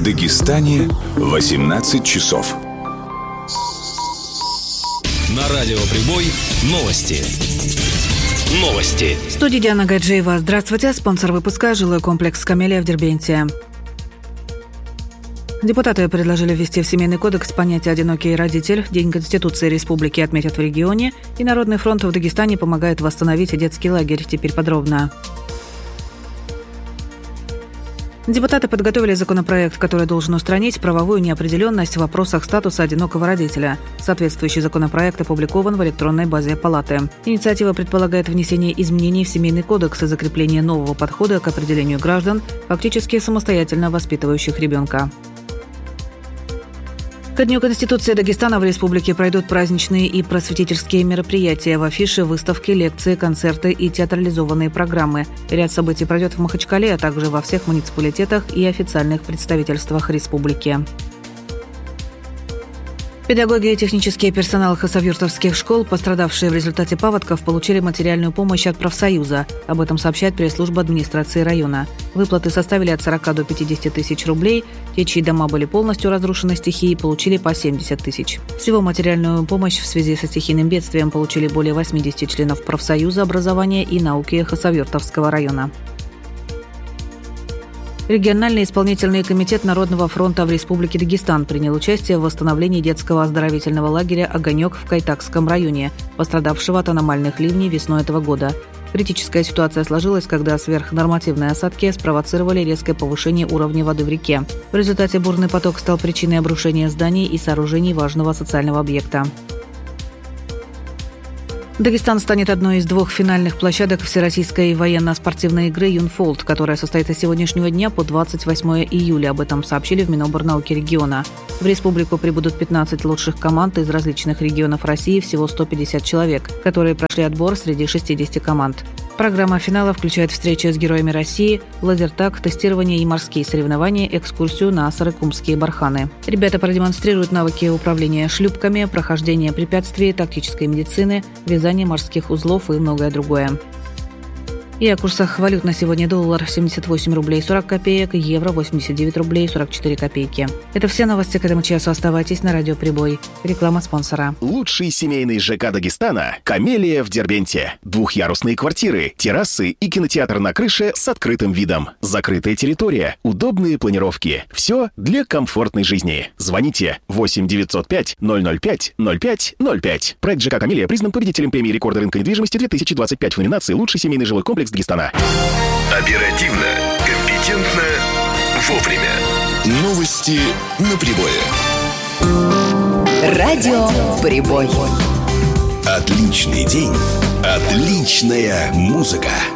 В Дагестане 18 часов. На радио «Прибой» новости. В студии Диана Гаджиева. Здравствуйте. Спонсор выпуска – жилой комплекс «Камелия» в Дербенте. Депутаты предложили ввести в Семейный кодекс понятие «одинокий родитель». День Конституции Республики отметят в регионе. И Народный фронт в Дагестане помогает восстановить детский лагерь. Теперь подробно. Депутаты подготовили законопроект, который должен устранить правовую неопределенность в вопросах статуса одинокого родителя. Соответствующий законопроект опубликован в электронной базе Палаты. Инициатива предполагает внесение изменений в Семейный кодекс и закрепление нового подхода к определению граждан, фактически самостоятельно воспитывающих ребенка. Ко Дню Конституции Дагестана в республике пройдут праздничные и просветительские мероприятия. В афише выставки, лекции, концерты и театрализованные программы. Ряд событий пройдет в Махачкале, а также во всех муниципалитетах и официальных представительствах республики. Педагоги и технический персонал хасавюртовских школ, пострадавшие в результате паводков, получили материальную помощь от профсоюза. Об этом сообщает пресс-служба администрации района. Выплаты составили от 40 до 50 тысяч рублей. Те, чьи дома были полностью разрушены стихией, получили по 70 тысяч. Всего материальную помощь в связи со стихийным бедствием получили более 80 членов профсоюза образования и науки Хасавюртовского района. Региональный исполнительный комитет Народного фронта в Республике Дагестан принял участие в восстановлении детского оздоровительного лагеря «Огонек» в Кайтакском районе, пострадавшего от аномальных ливней весной этого года. Критическая ситуация сложилась, когда сверхнормативные осадки спровоцировали резкое повышение уровня воды в реке. В результате бурный поток стал причиной обрушения зданий и сооружений важного социального объекта. Дагестан станет одной из двух финальных площадок Всероссийской военно-спортивной игры «Юнфолд», которая состоится с сегодняшнего дня по 28 июля. Об этом сообщили в Миноборнауки региона. В республику прибудут 15 лучших команд из различных регионов России, всего 150 человек, которые прошли отбор среди 60 команд. Программа финала включает встречи с героями России, лазертаг, тестирование и морские соревнования, экскурсию на Сарыкумские барханы. Ребята продемонстрируют навыки управления шлюпками, прохождения препятствий, тактической медицины, вязания морских узлов и многое другое. И о курсах валют на сегодня: доллар 78 рублей 40 копеек, евро 89 рублей 44 копейки. Это все новости к этому часу. Оставайтесь на радио «Прибой». Реклама спонсора. Лучший семейный ЖК Дагестана – «Камелия» в Дербенте. Двухъярусные квартиры, террасы и кинотеатр на крыше с открытым видом. Закрытая территория, удобные планировки. Все для комфортной жизни. Звоните 8 905 005 05 05. Проект ЖК «Камелия» признан победителем премии «Рекорды рынка недвижимости» 2025 в номинации «Лучший семейный жилой комплекс Дагестана». Оперативно, компетентно, вовремя. Новости на Прибое. Радио «Прибой». Отличный день, отличная музыка.